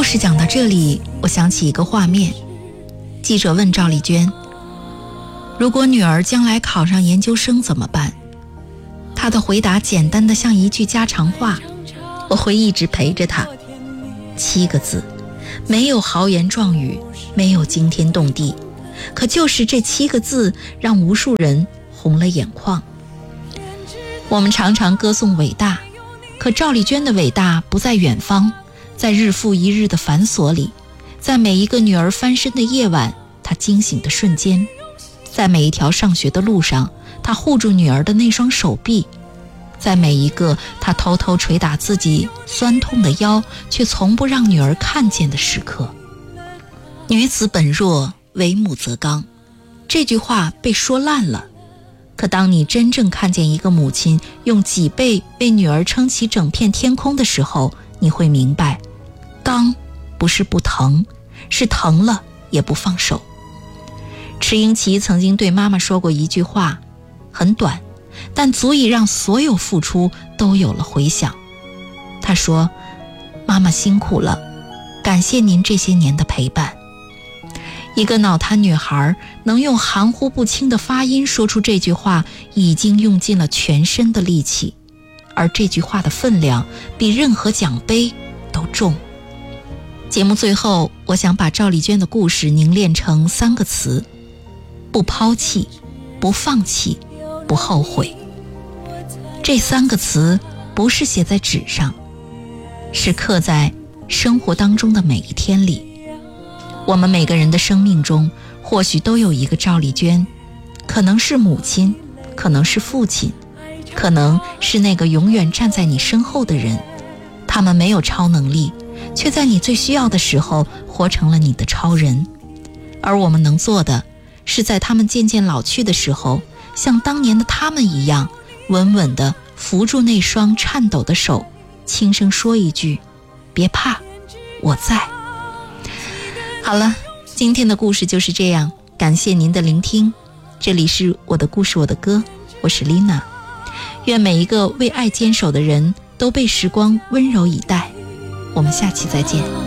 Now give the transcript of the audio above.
事讲到这里，我想起一个画面。记者问赵丽娟，如果女儿将来考上研究生怎么办？她的回答简单的像一句家常话，我会一直陪着她。7个字，没有豪言壮语，没有惊天动地，可就是这7个字让无数人红了眼眶。我们常常歌颂伟大，可赵丽娟的伟大不在远方，在日复一日的繁琐里，在每一个女儿翻身的夜晚，她惊醒的瞬间，在每一条上学的路上，她护住女儿的那双手臂，在每一个她偷偷捶打自己酸痛的腰，却从不让女儿看见的时刻。女子本弱，为母则刚，这句话被说烂了。可当你真正看见一个母亲用脊背为女儿撑起整片天空的时候，你会明白，刚不是不疼，是疼了也不放手。池英奇曾经对妈妈说过一句话，很短，但足以让所有付出都有了回响。她说，妈妈辛苦了，感谢您这些年的陪伴。一个脑瘫女孩能用含糊不清的发音说出这句话，已经用尽了全身的力气，而这句话的分量比任何奖杯都重。节目最后，我想把赵丽娟的故事凝练成3个词：不抛弃，不放弃，不后悔。这3个词不是写在纸上，是刻在生活当中的每一天里。我们每个人的生命中或许都有一个赵丽娟，可能是母亲，可能是父亲，可能是那个永远站在你身后的人。他们没有超能力，却在你最需要的时候活成了你的超人。而我们能做的是在他们渐渐老去的时候，像当年的他们一样，稳稳地扶住那双颤抖的手，轻声说一句，别怕，我在。好了，今天的故事就是这样，感谢您的聆听。这里是我的故事我的歌，我是丽娜。愿每一个为爱坚守的人都被时光温柔以待。我们下期再见。